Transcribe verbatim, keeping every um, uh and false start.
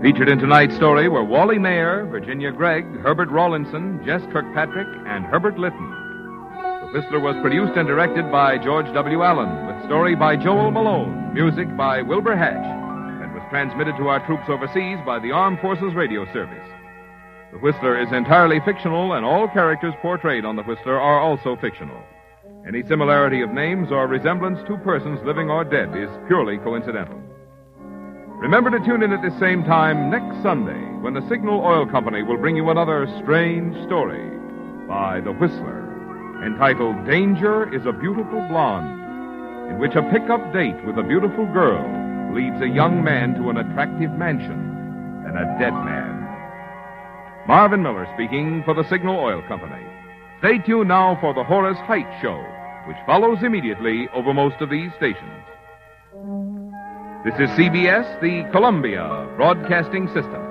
Featured in tonight's story were Wally Mayer, Virginia Gregg, Herbert Rawlinson, Jess Kirkpatrick, and Herbert Litton. The Whistler was produced and directed by George W. Allen, with story by Joel Malone, music by Wilbur Hatch, and was transmitted to our troops overseas by the Armed Forces Radio Service. The Whistler is entirely fictional, and all characters portrayed on The Whistler are also fictional. Any similarity of names or resemblance to persons living or dead is purely coincidental. Remember to tune in at the same time next Sunday when the Signal Oil Company will bring you another strange story by The Whistler, entitled Danger is a Beautiful Blonde, in which a pickup date with a beautiful girl leads a young man to an attractive mansion and a dead man. Marvin Miller speaking for the Signal Oil Company. Stay tuned now for the Horace Height Show, which follows immediately over most of these stations. This is C B S, the Columbia Broadcasting System.